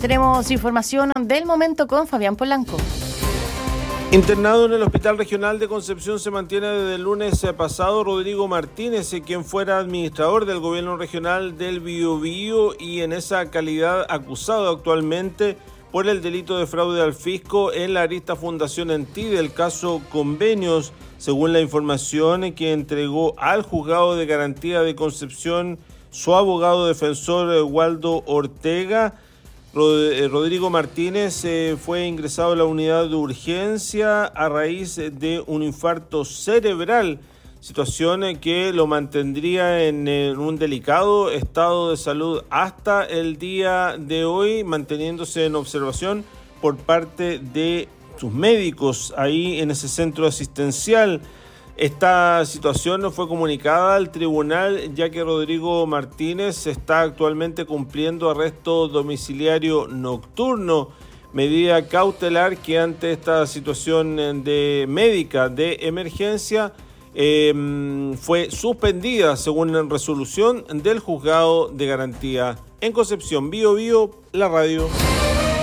Tenemos información del momento con Fabián Polanco. Internado en el Hospital Regional de Concepción se mantiene desde el lunes pasado Rodrigo Martínez, quien fuera administrador del gobierno regional del Biobío y en esa calidad acusado actualmente por el delito de fraude al fisco en la arista Fundación Entí del caso Convenios, según la información que entregó al juzgado de garantía de Concepción su abogado defensor Waldo Ortega. Rodrigo Martínez fue ingresado a la unidad de urgencia a raíz de un infarto cerebral, situación que lo mantendría en un delicado estado de salud hasta el día de hoy, manteniéndose en observación por parte de sus médicos ahí en ese centro asistencial. Esta situación fue comunicada al tribunal ya que Rodrigo Martínez está actualmente cumpliendo arresto domiciliario nocturno, medida cautelar que ante esta situación médica de emergencia fue suspendida según resolución del juzgado de garantía. En Concepción, Biobío, la radio.